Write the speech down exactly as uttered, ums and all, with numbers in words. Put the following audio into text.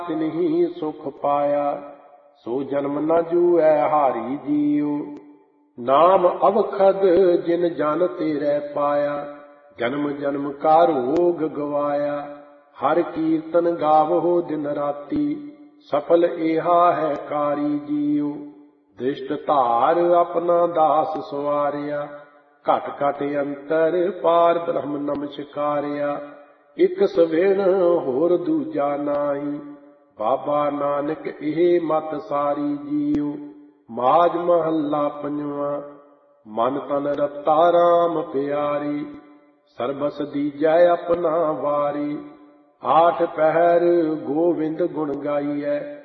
ਤਿਨਹੀ ਸੁਖ ਪਾਇਆ। ਸੋ ਜਨਮ ਨ ਜੂਐ ਹਾਰੀ ਜੀਉ, ਨਾਮ ਅਵਖਦ ਜਿਨ ਜਨ ਤੇਰੇ ਪਾਇਆ। ਜਨਮ ਜਨਮ ਕਾ ਰੋਗ ਗਵਾਇਆ, ਹਰ ਕੀਰਤਨ ਗਾਵੋ ਦਿਨ ਰਾਤੀ। ਸਫਲ ਏਹਾ ਹੈ ਕਾਰੀ ਜੀਉ, ਦ੍ਰਿਸ਼ਟ ਧਾਰ ਆਪਣਾ ਦਾਸ ਸਵਾਰਿਆ। ਘਟ ਘਟ ਅੰਤਰ ਪਾਰ ਬ੍ਰਹਮ ਨਮਸਕਾਰਿਆ। ਇਕ ਸਵੇਣ ਹੋਰ ਦੂਜਾ ਨਾਹੀ, ਬਾਬਾ ਨਾਨਕ ਇਹ ਮਤ ਸਾਰੀ ਜੀਉ। ਮਾਝ ਮਹੱਲਾ ਪੰਜਵਾਂ। ਮਨ ਤਨ ਰਤਾ ਰਾਮ ਪਿਆਰੀ, ਸਰਬਸ ਦੀਜੈ ਆਪਣਾ ਵਾਰੀ। ਆਠ ਪਹਿਰ ਗੋਵਿੰਦ ਗੁਣ ਗਾਈਐ,